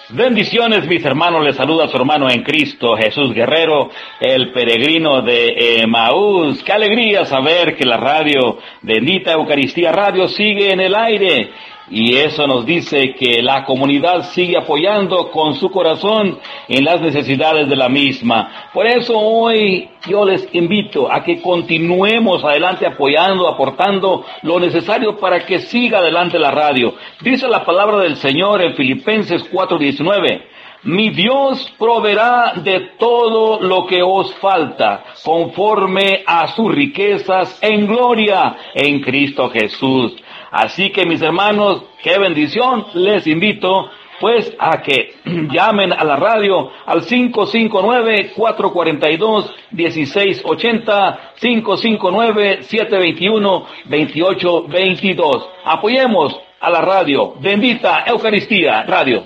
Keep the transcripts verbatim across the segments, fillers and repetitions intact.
Bendiciones, mis hermanos, les saluda su hermano en Cristo, Jesús Guerrero, el peregrino de Emaús. Qué alegría saber que la radio, Bendita Eucaristía Radio, sigue en el aire. Y eso nos dice que la comunidad sigue apoyando con su corazón en las necesidades de la misma. Por eso hoy yo les invito a que continuemos adelante apoyando, aportando lo necesario para que siga adelante la radio. Dice la palabra del Señor en Filipenses cuatro diecinueve. Mi Dios proveerá de todo lo que os falta, conforme a sus riquezas en gloria en Cristo Jesús. Así que, mis hermanos, qué bendición, les invito pues a que llamen a la radio al cinco cinco nueve, cuatro cuatro dos, uno seis ocho cero, cinco cinco nueve, siete dos uno, dos ocho dos dos. Apoyemos a la radio, Bendita Eucaristía Radio.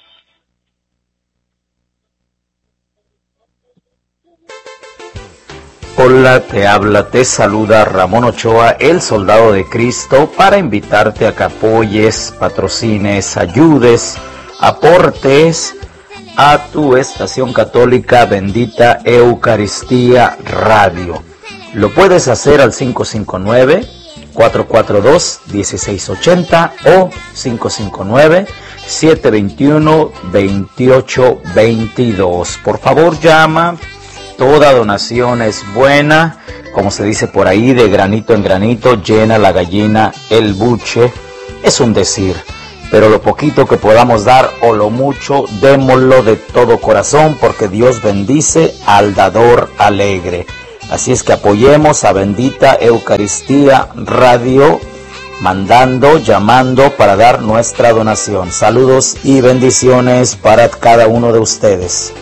Hola, te habla, te saluda Ramón Ochoa, el soldado de Cristo, para invitarte a que apoyes, patrocines, ayudes, aportes a tu estación católica Bendita Eucaristía Radio. Lo puedes hacer al cinco cinco nueve, cuatro cuatro dos, uno seis ocho cero o cinco cinco nueve, siete dos uno, dos ocho dos dos. Por favor, llama. Toda donación es buena, como se dice por ahí, de granito en granito llena la gallina el buche. Es un decir, pero lo poquito que podamos dar o lo mucho, démoslo de todo corazón, porque Dios bendice al dador alegre. Así es que apoyemos a Bendita Eucaristía Radio, mandando, llamando para dar nuestra donación. Saludos y bendiciones para cada uno de ustedes.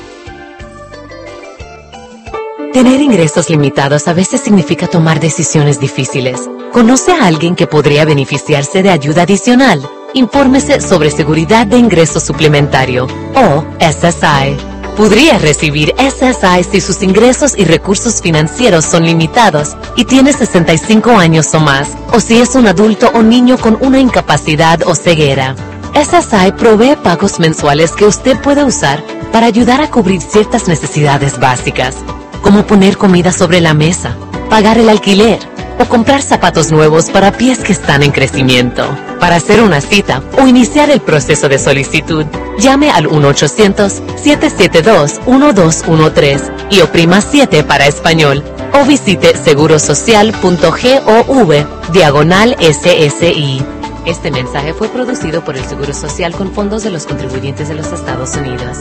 Tener ingresos limitados a veces significa tomar decisiones difíciles. ¿Conoce a alguien que podría beneficiarse de ayuda adicional? Infórmese sobre seguridad de ingreso suplementario o S S I. Podría recibir S S I si sus ingresos y recursos financieros son limitados y tiene sesenta y cinco años o más, o si es un adulto o niño con una incapacidad o ceguera. S S I provee pagos mensuales que usted puede usar para ayudar a cubrir ciertas necesidades básicas, como poner comida sobre la mesa, pagar el alquiler o comprar zapatos nuevos para pies que están en crecimiento. Para hacer una cita o iniciar el proceso de solicitud, llame al uno ochocientos, siete siete dos, uno dos uno tres y oprima siete para español o visite segurosocial.gov diagonal S S I. Este mensaje fue producido por el Seguro Social con fondos de los contribuyentes de los Estados Unidos.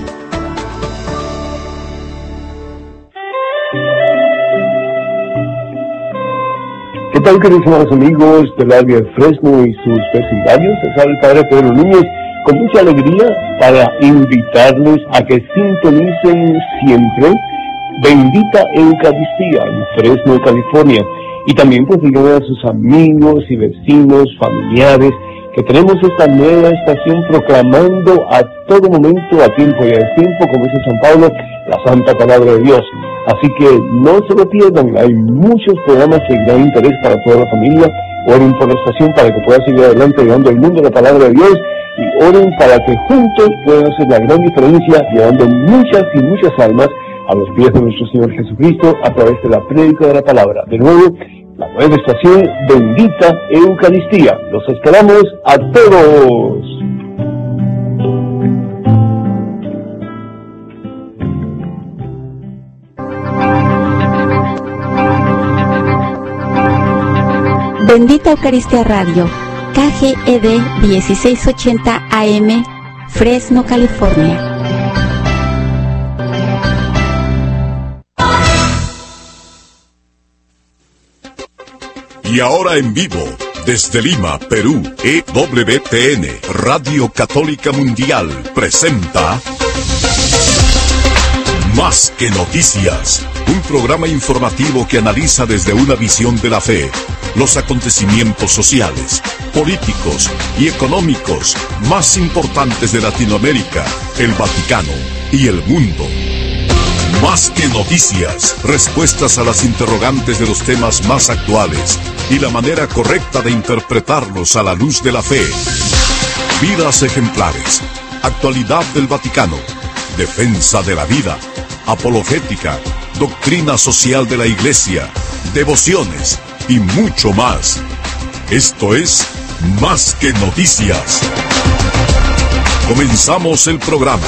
¿Qué tal, queridos amigos del área de Fresno y sus vecindarios? Les habla el Padre Pedro Núñez con mucha alegría para invitarles a que sintonicen siempre Bendita Eucaristía en Fresno, California. Y también pues díganle a sus amigos y vecinos, familiares, que tenemos esta nueva estación proclamando a todo momento, a tiempo y a destiempo, como dice San Pablo, la Santa Palabra de Dios. Así que no se lo pierdan, hay muchos programas de gran interés para toda la familia. Oren por la estación para que pueda seguir adelante llevando al mundo la Palabra de Dios, y oren para que juntos puedan hacer la gran diferencia, llevando muchas y muchas almas a los pies de nuestro Señor Jesucristo a través de la prédica de la Palabra. De nuevo, la nueva estación Bendita Eucaristía. Los esperamos a todos. Bendita Eucaristía Radio, K G E D dieciséis ochenta A M, Fresno, California. Y ahora en vivo, desde Lima, Perú, E W T N, Radio Católica Mundial, presenta Más que Noticias, un programa informativo que analiza desde una visión de la fe los acontecimientos sociales, políticos y económicos más importantes de Latinoamérica, el Vaticano y el mundo. Más que noticias, respuestas a las interrogantes de los temas más actuales y la manera correcta de interpretarlos a la luz de la fe. Vidas ejemplares, actualidad del Vaticano, defensa de la vida, apologética, doctrina social de la Iglesia, devociones y mucho más. Esto es Más que Noticias. Comenzamos el programa.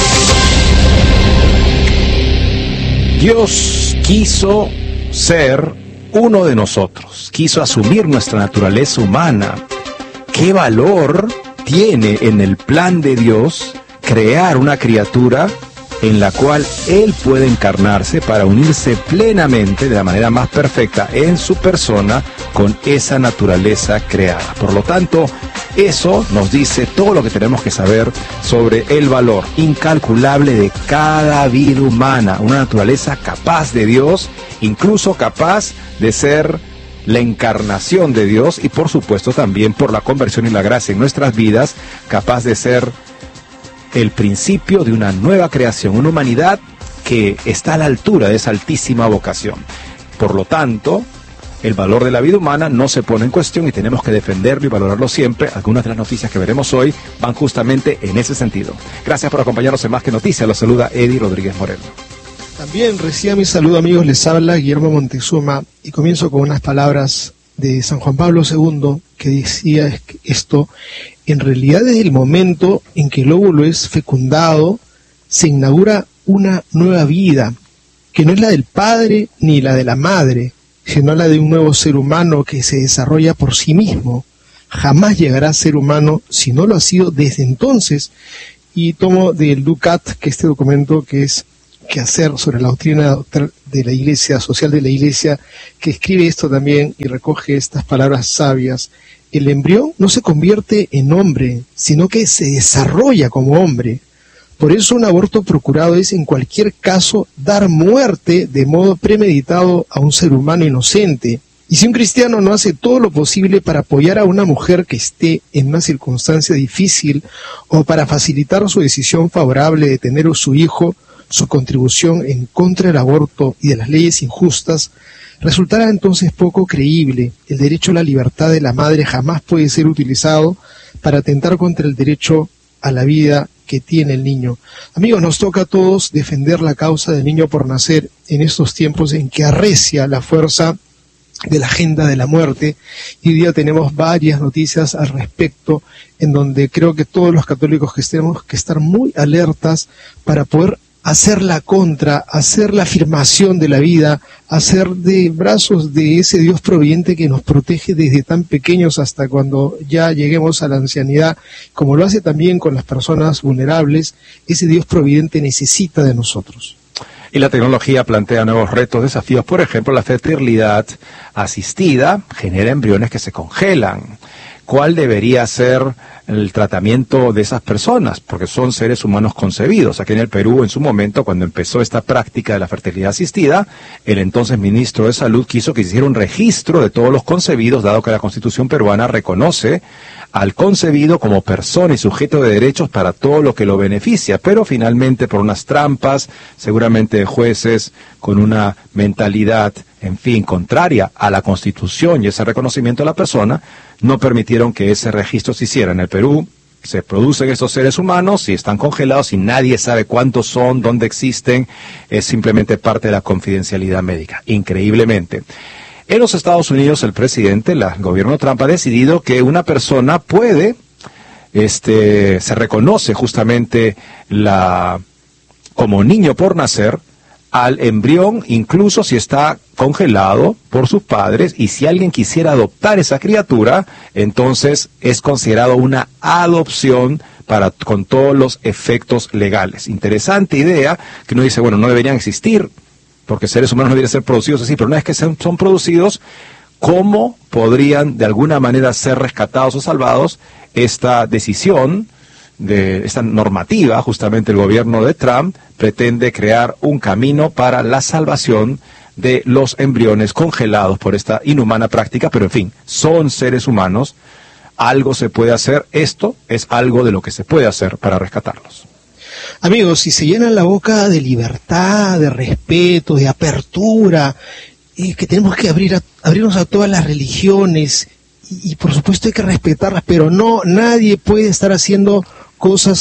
Dios quiso ser uno de nosotros, quiso asumir nuestra naturaleza humana. ¿Qué valor tiene en el plan de Dios crear una criatura en la cual Él puede encarnarse para unirse plenamente, de la manera más perfecta, en su persona, con esa naturaleza creada? Por lo tanto, eso nos dice todo lo que tenemos que saber sobre el valor incalculable de cada vida humana, una naturaleza capaz de Dios, incluso capaz de ser la encarnación de Dios, y por supuesto también por la conversión y la gracia en nuestras vidas, capaz de ser el principio de una nueva creación, una humanidad que está a la altura de esa altísima vocación. Por lo tanto, el valor de la vida humana no se pone en cuestión y tenemos que defenderlo y valorarlo siempre. Algunas de las noticias que veremos hoy van justamente en ese sentido. Gracias por acompañarnos en Más que Noticias. Los saluda Eddie Rodríguez Moreno. También reciba mi saludo, amigos. Les habla Guillermo Montezuma y comienzo con unas palabras de San Juan Pablo segundo que decía esto: en realidad, desde el momento en que el óvulo es fecundado, se inaugura una nueva vida, que no es la del padre ni la de la madre, sino la de un nuevo ser humano que se desarrolla por sí mismo. Jamás llegará a ser humano si no lo ha sido desde entonces. Y tomo del Ducat, que este documento que es que hacer sobre la doctrina de la Iglesia, social de la Iglesia, que escribe esto también y recoge estas palabras sabias. El embrión no se convierte en hombre, sino que se desarrolla como hombre. Por eso un aborto procurado es en cualquier caso dar muerte de modo premeditado a un ser humano inocente. Y si un cristiano no hace todo lo posible para apoyar a una mujer que esté en una circunstancia difícil o para facilitar su decisión favorable de tener a su hijo, su contribución en contra del aborto y de las leyes injustas, resultará entonces poco creíble. El derecho a la libertad de la madre jamás puede ser utilizado para atentar contra el derecho a la vida que tiene el niño. Amigos, nos toca a todos defender la causa del niño por nacer en estos tiempos en que arrecia la fuerza de la agenda de la muerte, y hoy día tenemos varias noticias al respecto, en donde creo que todos los católicos que tenemos que estar muy alertas para poder hacer la contra, hacer la afirmación de la vida, hacer de brazos de ese Dios providente que nos protege desde tan pequeños hasta cuando ya lleguemos a la ancianidad, como lo hace también con las personas vulnerables. Ese Dios providente necesita de nosotros. Y la tecnología plantea nuevos retos, desafíos. Por ejemplo, la fertilidad asistida genera embriones que se congelan. ¿Cuál debería ser el tratamiento de esas personas? Porque son seres humanos concebidos. Aquí en el Perú, en su momento, cuando empezó esta práctica de la fertilidad asistida, el entonces ministro de Salud quiso que se hiciera un registro de todos los concebidos, dado que la Constitución peruana reconoce al concebido como persona y sujeto de derechos para todo lo que lo beneficia, pero finalmente por unas trampas, seguramente de jueces con una mentalidad, en fin, contraria a la Constitución y ese reconocimiento de la persona, no permitieron que ese registro se hiciera. En el Perú se producen estos seres humanos y están congelados y nadie sabe cuántos son, dónde existen, es simplemente parte de la confidencialidad médica, increíblemente. En los Estados Unidos, el presidente, el gobierno Trump, ha decidido que una persona puede, este, se reconoce justamente la, como niño por nacer al embrión, incluso si está congelado por sus padres, y si alguien quisiera adoptar esa criatura, entonces es considerado una adopción para, con todos los efectos legales. Interesante idea, que uno dice, bueno, no deberían existir, porque seres humanos no deberían ser producidos así, pero una vez que son, son producidos, ¿cómo podrían de alguna manera ser rescatados o salvados? Esta decisión, de esta normativa, justamente el gobierno de Trump pretende crear un camino para la salvación de los embriones congelados por esta inhumana práctica, pero en fin, son seres humanos, algo se puede hacer, esto es algo de lo que se puede hacer para rescatarlos. Amigos, si se llenan la boca de libertad, de respeto, de apertura, eh, que tenemos que abrir a, abrirnos a todas las religiones, y, y por supuesto hay que respetarlas, pero no, nadie puede estar haciendo cosas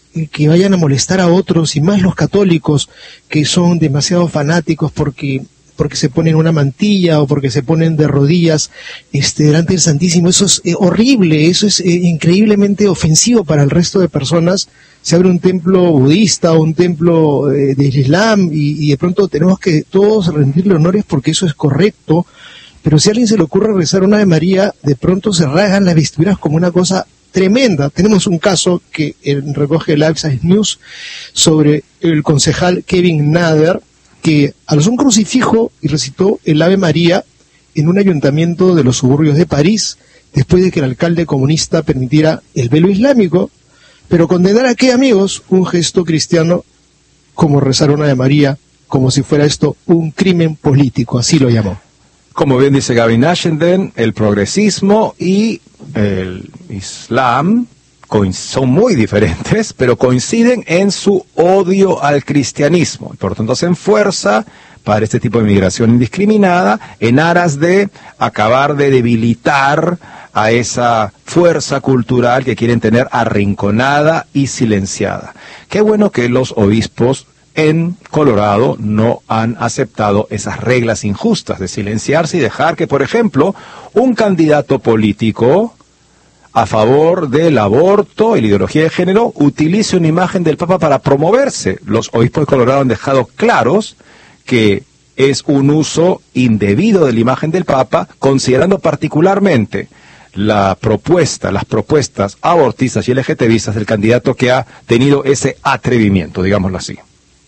que vayan a molestar a otros, y más los católicos que son demasiado fanáticos porque porque se ponen una mantilla o porque se ponen de rodillas este, delante del Santísimo. Eso es eh, horrible, eso es eh, increíblemente ofensivo para el resto de personas. Se abre un templo budista o un templo eh, del Islam y, y de pronto tenemos que todos rendirle honores porque eso es correcto, pero si a alguien se le ocurre rezar una Ave María, de pronto se rasgan las vestiduras como una cosa tremenda. Tenemos un caso que eh, recoge el Access News sobre el concejal Kevin Nader, que alzó un crucifijo y recitó el Ave María en un ayuntamiento de los suburbios de París, después de que el alcalde comunista permitiera el velo islámico. Pero condenar a qué, amigos, un gesto cristiano como rezar una Ave María, como si fuera esto un crimen político, así lo llamó. Como bien dice Gavin Ashenden, el progresismo y el Islam son muy diferentes, pero coinciden en su odio al cristianismo. Y por lo tanto hacen fuerza para este tipo de migración indiscriminada en aras de acabar de debilitar a esa fuerza cultural que quieren tener arrinconada y silenciada. Qué bueno que los obispos en Colorado no han aceptado esas reglas injustas de silenciarse y dejar que, por ejemplo, un candidato político a favor del aborto y la ideología de género utilice una imagen del Papa para promoverse. Los obispos de Colorado han dejado claros que es un uso indebido de la imagen del Papa, considerando particularmente la propuesta, las propuestas abortistas y LGTBistas del candidato que ha tenido ese atrevimiento, digámoslo así.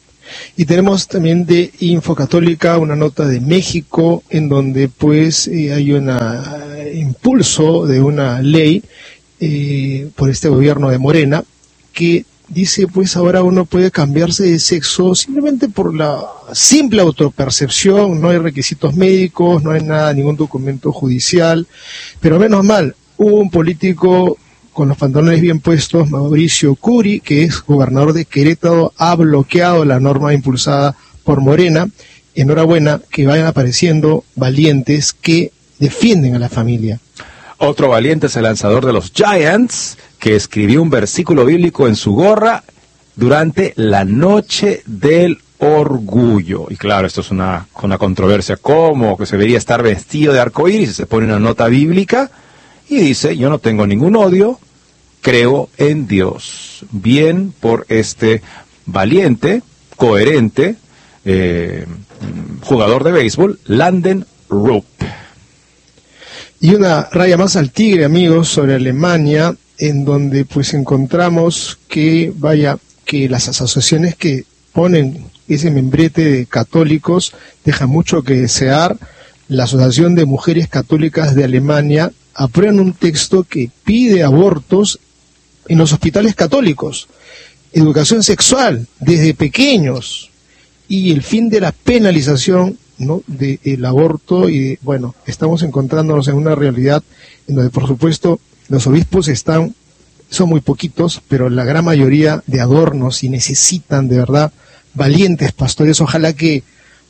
Y tenemos también de Info Católica una nota de México en donde pues eh, hay un uh, impulso de una ley eh, por este gobierno de Morena que dice pues ahora uno puede cambiarse de sexo simplemente por la simple autopercepción, no hay requisitos médicos, no hay nada, ningún documento judicial, pero menos mal, hubo un político con los pantalones bien puestos, Mauricio Curi, que es gobernador de Querétaro, ha bloqueado la norma impulsada por Morena. Enhorabuena, que vayan apareciendo valientes que defienden a la familia. Otro valiente es el lanzador de los Giants, que escribió un versículo bíblico en su gorra durante la noche del orgullo. Y claro, esto es una, una controversia, ¿cómo? Que se debería estar vestido de arcoíris y se pone una nota bíblica. Y dice, yo no tengo ningún odio, creo en Dios. Bien por este valiente, coherente, eh, jugador de béisbol, Landen Rupp. Y una raya más al tigre, amigos, sobre Alemania, en donde pues encontramos que, vaya, que las asociaciones que ponen ese membrete de católicos dejan mucho que desear. La Asociación de Mujeres Católicas de Alemania aprueban un texto que pide abortos en los hospitales católicos, educación sexual desde pequeños y el fin de la penalización, ¿no?, del aborto. Y bueno, estamos encontrándonos en una realidad en donde por supuesto los obispos están, son muy poquitos, pero la gran mayoría de adornos y necesitan de verdad valientes pastores. Ojalá que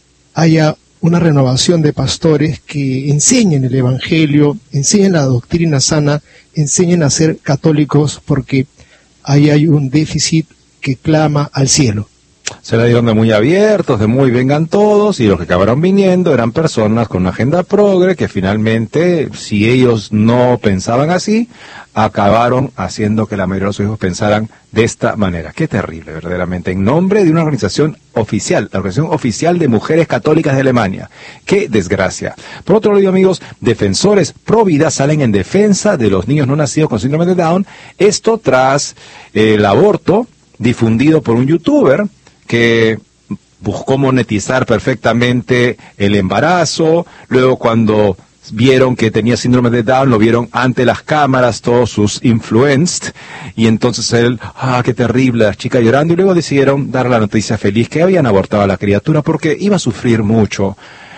haya una renovación de pastores que enseñen el Evangelio, enseñen la doctrina sana, enseñen a ser católicos, porque ahí hay un déficit que clama al cielo. Se la dieron de muy abiertos, de muy vengan todos, y los que acabaron viniendo eran personas con una agenda progre que finalmente, si ellos no pensaban así, acabaron haciendo que la mayoría de los hijos pensaran de esta manera. Qué terrible, verdaderamente, en nombre de una organización oficial, la Organización Oficial de Mujeres Católicas de Alemania. Qué desgracia. Por otro lado, amigos, defensores pro vida salen en defensa de los niños no nacidos con síndrome de Down, esto tras eh, el aborto difundido por un youtuber que buscó monetizar perfectamente el embarazo. Luego, cuando vieron que tenía síndrome de Down, lo vieron ante las cámaras, todos sus influenced, y entonces él, ah, qué terrible, la chica llorando, y luego decidieron dar la noticia feliz que habían abortado a la criatura porque iba a sufrir mucho.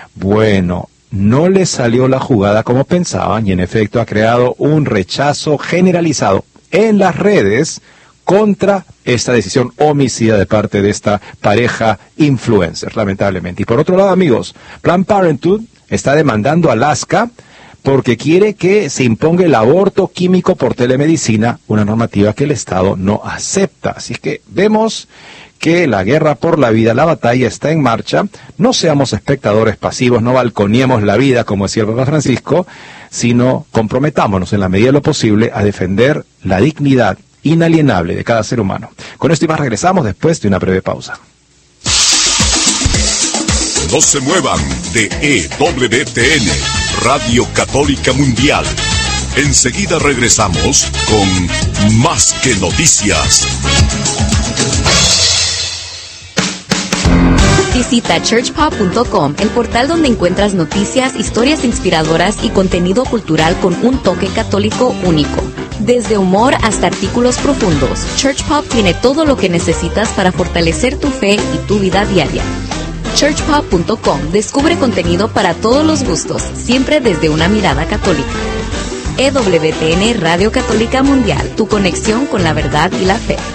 Bueno, no le salió la jugada como pensaban, y en efecto ha creado un rechazo generalizado en las redes contra esta decisión homicida de parte de esta pareja influencer, lamentablemente. Y por otro lado, amigos, Planned Parenthood está demandando a Alaska porque quiere que se imponga el aborto químico por telemedicina, una normativa que el Estado no acepta. Así que vemos que la guerra por la vida, la batalla está en marcha. No seamos espectadores pasivos, no balconiemos la vida, como decía el Papa Francisco, sino comprometámonos en la medida de lo posible a defender la dignidad inalienable de cada ser humano. Con esto y más regresamos después de una breve pausa. No se muevan de E W T N, Radio Católica Mundial. Enseguida regresamos con Más que Noticias. Visita church pop punto com, el portal donde encuentras noticias, historias inspiradoras y contenido cultural con un toque católico único. Desde humor hasta artículos profundos, Church Pop tiene todo lo que necesitas para fortalecer tu fe y tu vida diaria. church pop punto com descubre contenido para todos los gustos, siempre desde una mirada católica. E W T N Radio Católica Mundial, tu conexión con la verdad y la fe.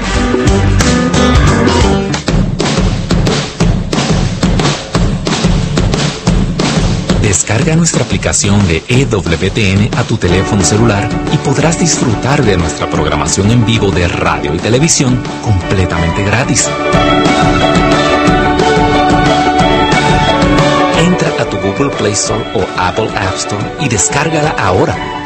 Descarga nuestra aplicación de E W T N a tu teléfono celular y podrás disfrutar de nuestra programación en vivo de radio y televisión completamente gratis. Entra a tu Google Play Store o Apple App Store y descárgala ahora.